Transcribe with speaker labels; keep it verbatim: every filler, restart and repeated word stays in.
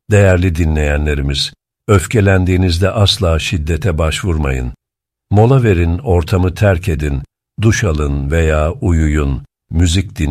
Speaker 1: Değerli dinleyenlerimiz, öfkelendiğinizde asla şiddete başvurmayın. Mola verin, ortamı terk edin, duş alın veya uyuyun, müzik dinleyin.